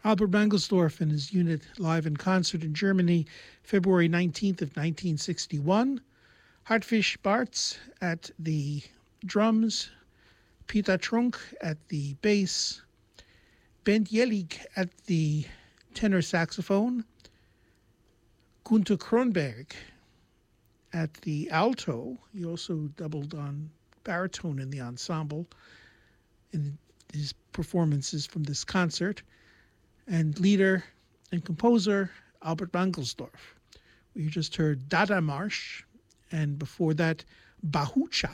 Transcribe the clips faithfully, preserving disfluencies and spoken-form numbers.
Albert Mangelsdorf and his unit live in concert in Germany, February nineteenth of nineteen sixty-one. Hartfisch Bartz at the drums, Peter Trunk at the bass, Bent Jelig at the tenor saxophone, Gunther Kronberg at the alto. He also doubled on baritone in the ensemble in his performances from this concert, and leader and composer Albert Mangelsdorf. We just heard Dada Marsch, and before that, Bahucha.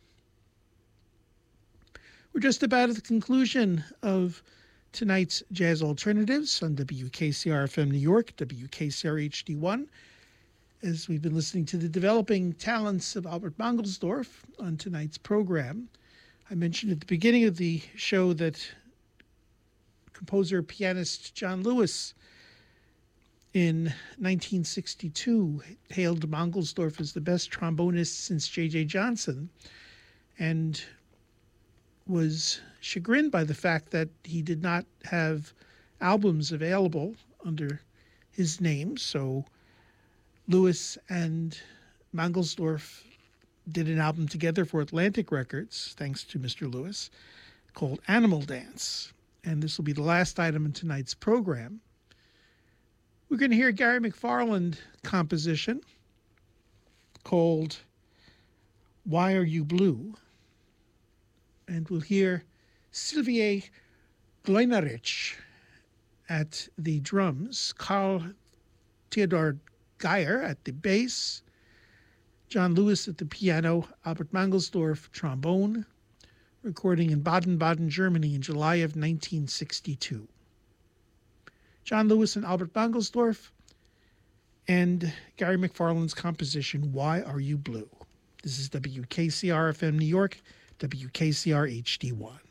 We're just about at the conclusion of tonight's Jazz Alternatives on W K C R F M New York, W K C R H D one, as we've been listening to the developing talents of Albert Mangelsdorf on tonight's program. I mentioned at the beginning of the show that composer pianist John Lewis in nineteen sixty-two hailed Mangelsdorf as the best trombonist since J J Johnson, and was chagrined by the fact that he did not have albums available under his name. So Lewis and Mangelsdorf did an album together for Atlantic Records, thanks to Mister Lewis, called Animal Dance. And this will be the last item in tonight's program. We're going to hear a Gary McFarland composition called Why Are You Blue? And we'll hear Sylvie Gleinarich at the drums, Carl Theodor Geyer at the bass, John Lewis at the piano, Albert Mangelsdorf trombone, recording in Baden-Baden, Germany in July of nineteen sixty-two. John Lewis and Albert Mangelsdorf, and Gary McFarland's composition, Why Are You Blue? This is W K C R F M New York, W K C R H D one.